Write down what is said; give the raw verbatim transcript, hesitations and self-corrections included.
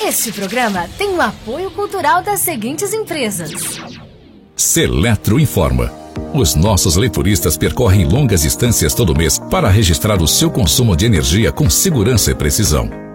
Este programa tem o apoio cultural das seguintes empresas. Seletro informa. Os nossos leituristas percorrem longas distâncias todo mês para registrar o seu consumo de energia com segurança e precisão.